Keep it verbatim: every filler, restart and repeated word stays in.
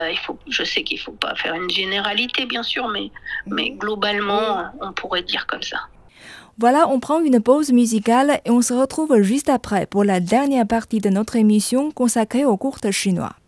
Il faut, je sais qu'il ne faut pas faire une généralité, bien sûr, mais, mais globalement, on pourrait dire comme ça. Voilà, on prend une pause musicale et on se retrouve juste après pour la dernière partie de notre émission consacrée aux cours chinois.